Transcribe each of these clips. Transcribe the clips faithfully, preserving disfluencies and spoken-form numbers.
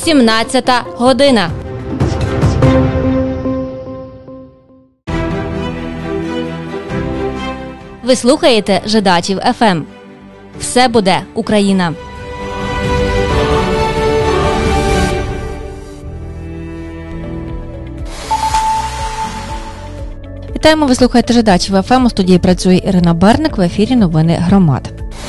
сімнадцята година. Ви слухаєте Жидачів еф ем. Все буде Україна. Вітаємо, ви слухаєте Жидачів еф ем. У студії працює Ірина Берник, в ефірі новини громад.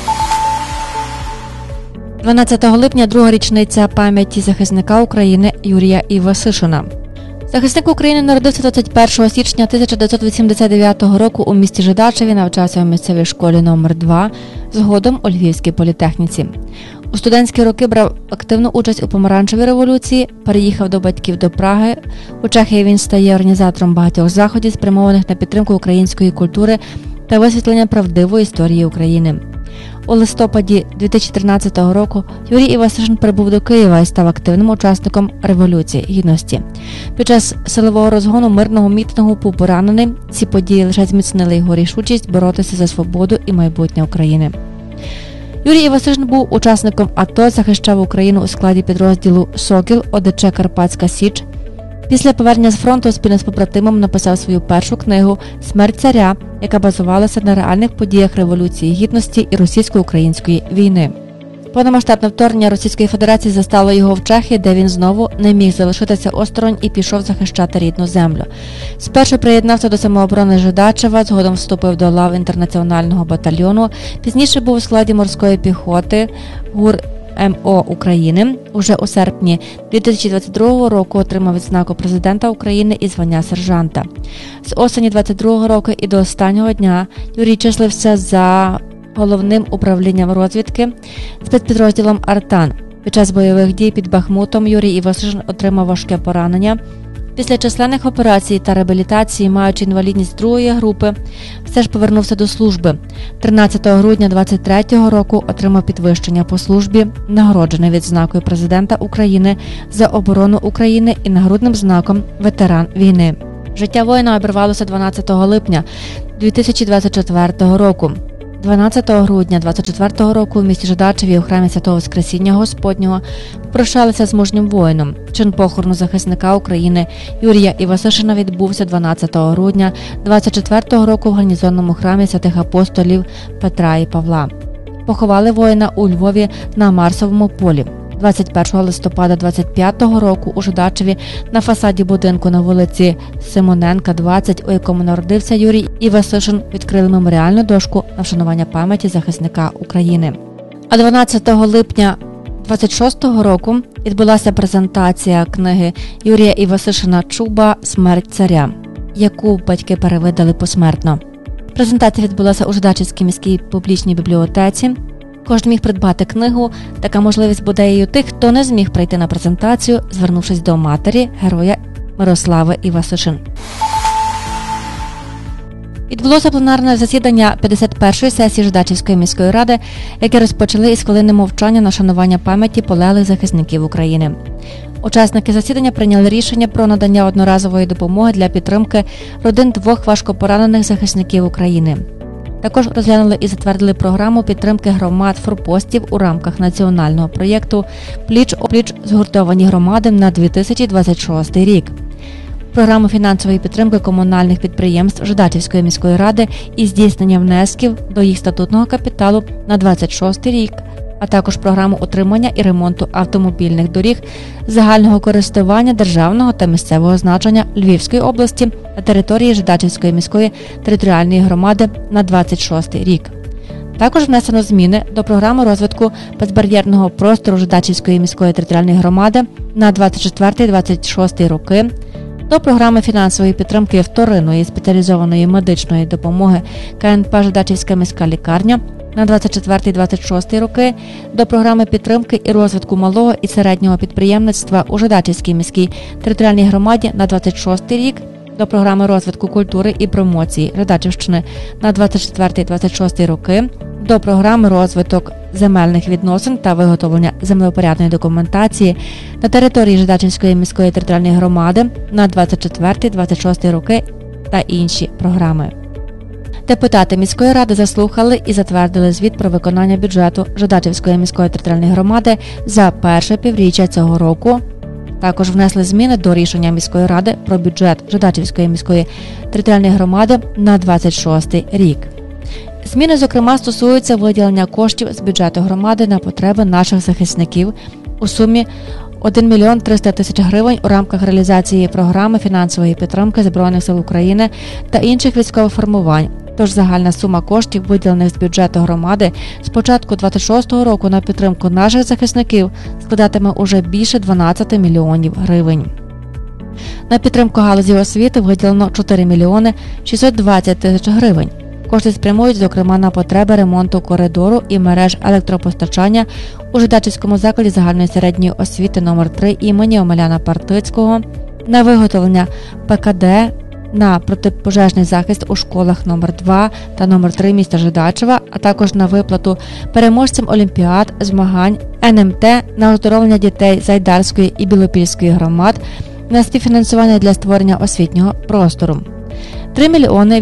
дванадцятого липня – друга річниця пам'яті захисника України Юрія Івасишина. Захисник України народився двадцять першого січня тисяча дев'ятсот вісімдесят дев'ятого року у місті Жидачеві, навчався у місцевій школі номер два, згодом у Львівській політехніці. У студентські роки брав активну участь у помаранчевій революції, переїхав до батьків до Праги. У Чехії він стає організатором багатьох заходів, спрямованих на підтримку української культури та висвітлення правдивої історії України. У листопаді дві тисячі тринадцятого року Юрій Івасишин прибув до Києва і став активним учасником Революції Гідності. Під час силового розгону мирного мітингу був поранений. Ці події лише зміцнили його рішучість боротися за свободу і майбутнє України. Юрій Івасишин був учасником АТО, захищав Україну у складі підрозділу «Сокіл» О Де Че Карпатська Січ. Після повернення з фронту спільно з побратимом написав свою першу книгу «Смерть царя», яка базувалася на реальних подіях Революції Гідності і російсько-української війни. Повномасштабне вторгнення Російської Федерації застало його в Чехії, де він знову не міг залишитися осторонь і пішов захищати рідну землю. Спершу приєднався до самооборони Жидачева, згодом вступив до лав інтернаціонального батальйону, пізніше був у складі морської піхоти ГУР ем о України. Уже у серпні дві тисячі двадцять другого року отримав відзнаку президента України і звання сержанта. З осені двадцять другого року і до останнього дня Юрій числився за головним управлінням розвідки спецпідрозділом «Артан». Під час бойових дій під Бахмутом Юрій Івасишин отримав важке поранення. Після численних операцій та реабілітації, маючи інвалідність другої групи, все ж повернувся до служби. тринадцятого грудня двадцять третього року отримав підвищення по службі, нагороджений відзнакою президента України за оборону України і нагрудним знаком «Ветеран війни». Життя воїна обірвалося дванадцятого липня дві тисячі двадцять четвертого року. дванадцятого грудня двадцять четвертого року у місті Жидачеві у храмі Святого Воскресіння Господнього попрощалися з мужнім воїном. Чин похорону захисника України Юрія Івасишина відбувся дванадцятого грудня двадцять четвертого року в гарнізонному храмі святих апостолів Петра і Павла. Поховали воїна у Львові на Марсовому полі. двадцять першого листопада двадцять п'ятого року у Жидачеві на фасаді будинку на вулиці Симоненка, двадцять, у якому народився Юрій Івасишин, відкрили меморіальну дошку на вшанування пам'яті захисника України. А дванадцятого липня двадцять шостого року відбулася презентація книги Юрія Івасишина «Чуба. Смерть царя», яку батьки перевидали посмертно. Презентація відбулася у Жидачівській міській публічній бібліотеці. Кожен міг придбати книгу. Така можливість буде і у тих, хто не зміг прийти на презентацію, звернувшись до матері героя Мирослави Івасишин. Відбулося пленарне засідання п'ятдесят першої сесії Жидачівської міської ради, яке розпочали із хвилини мовчання на шанування пам'яті полеглих захисників України. Учасники засідання прийняли рішення про надання одноразової допомоги для підтримки родин двох важкопоранених захисників України. Також розглянули і затвердили програму підтримки громад форпостів у рамках національного проєкту «Пліч-о-пліч. Згуртовані громади» на дві тисячі двадцять шостий рік. Програму фінансової підтримки комунальних підприємств Жидачівської міської ради і здійснення внесків до їх статутного капіталу на двадцять шостий рік, а також програму утримання і ремонту автомобільних доріг загального користування державного та місцевого значення Львівської області на території Жидачівської міської територіальної громади на двадцять шостий рік. Також внесено зміни до програми розвитку безбар'єрного простору Жидачівської міської територіальної громади на двадцять четвертий - двадцять шостий роки, до програми фінансової підтримки вторинної спеціалізованої медичної допомоги ка ен пе «Жидачівська міська лікарня» на двадцять четвертий - двадцять шостий роки, до програми підтримки і розвитку малого і середнього підприємництва у Жидачівській міській територіальній громаді на двадцять шостий рік, до програми розвитку культури і промоції Жидачівщини на двадцять четвертий - двадцять шостий роки, до програми розвиток земельних відносин та виготовлення землевпорядної документації на території Жидачівської міської територіальної громади на двадцять четвертий - двадцять шостий роки та інші програми. Депутати міської ради заслухали і затвердили звіт про виконання бюджету Жидачівської міської територіальної громади за перше півріччя цього року. Також внесли зміни до рішення міської ради про бюджет Жидачівської міської територіальної громади на двадцять шостий рік. Зміни, зокрема, стосуються виділення коштів з бюджету громади на потреби наших захисників у сумі один мільйон триста тисяч гривень у рамках реалізації програми фінансової підтримки Збройних сил України та інших військових формувань. Тож загальна сума коштів, виділених з бюджету громади з початку двадцять шостого року на підтримку наших захисників, складатиме уже більше дванадцять мільйонів гривень. На підтримку галузі освіти виділено чотири мільйони шістсот двадцять тисяч гривень. Кошти спрямують, зокрема, на потреби ремонту коридору і мереж електропостачання у Жидачівському закладі загальної середньої освіти номер три імені Омеляна Партицького, на виготовлення Пе Ка Де, на протипожежний захист у школах номер два та номер три міста Жидачева, а також на виплату переможцям олімпіад, змагань, Ен Ем Те, на оздоровлення дітей Зайдарської і Білопільської громад, на співфінансування для створення освітнього простору. три мільйони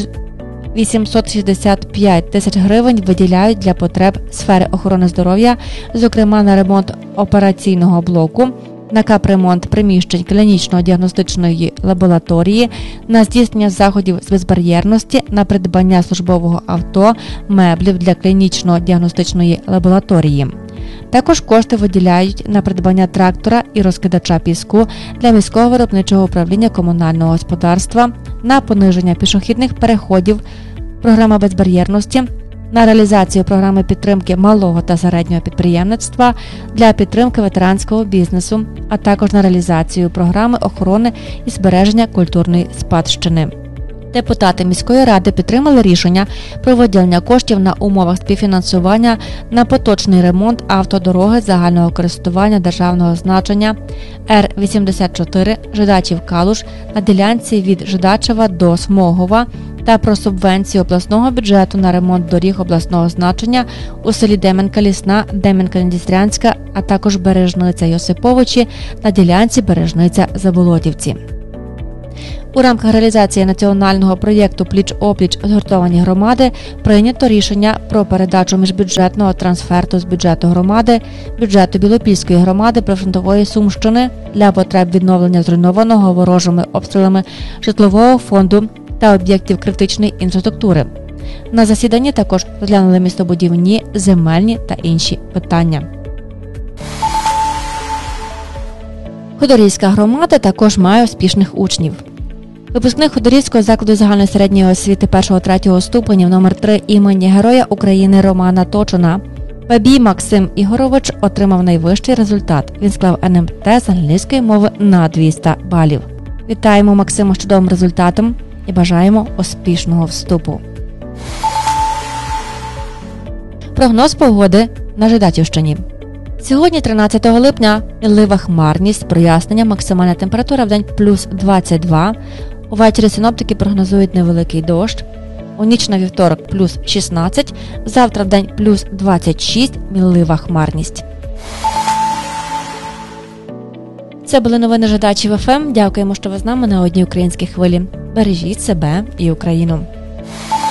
вісімсот шістдесят п'ять тисяч гривень виділяють для потреб сфери охорони здоров'я, зокрема на ремонт операційного блоку, на капремонт приміщень клінічно-діагностичної лабораторії, на здійснення заходів з безбар'єрності, на придбання службового авто, меблів для клінічно-діагностичної лабораторії. Також кошти виділяють на придбання трактора і розкидача піску для міського виробничого управління комунального господарства, на пониження пішохідних переходів, програма безбар'єрності, на реалізацію програми підтримки малого та середнього підприємництва для підтримки ветеранського бізнесу, а також на реалізацію програми охорони і збереження культурної спадщини. Депутати міської ради підтримали рішення про виділення коштів на умовах співфінансування на поточний ремонт автодороги загального користування державного значення Ер вісімдесят чотири Жидачів-Калуш на ділянці від Жидачева до Смогова та про субвенцію обласного бюджету на ремонт доріг обласного значення у селі Дем'янка-Лісна, Дем'янка-Надістрянська, а також Бережниця-Йосиповичі на ділянці Бережниця-Заболотівці. У рамках реалізації національного проєкту «Пліч-опліч. Згуртовані громади» прийнято рішення про передачу міжбюджетного трансферту з бюджету громади, бюджету Білопільської громади прифронтової Сумщини для потреб відновлення зруйнованого ворожими обстрілами житлового фонду та об'єктів критичної інфраструктури. На засіданні також розглянули містобудівні, земельні та інші питання. Ходорівська громада також має успішних учнів. Випускник Ходорівського закладу загальної середньої освіти першого-третього ступенів номер три імені Героя України Романа Точина Бабій Максим Ігорович отримав найвищий результат. Він склав Ен Ем Те з англійської мови на двісті балів. Вітаємо Максима з чудовим результатом і бажаємо успішного вступу. Прогноз погоди на Жидачівщині. Сьогодні, тринадцятого липня, мінлива хмарність, прояснення, максимальна температура в день плюс двадцять два. Увечері синоптики прогнозують невеликий дощ. У ніч на вівторок плюс шістнадцять, завтра в день плюс двадцять шість, мінлива хмарність. Це були новини Жидачів Еф Ем. Дякуємо, що ви з нами на одній українській хвилі. Бережіть себе і Україну.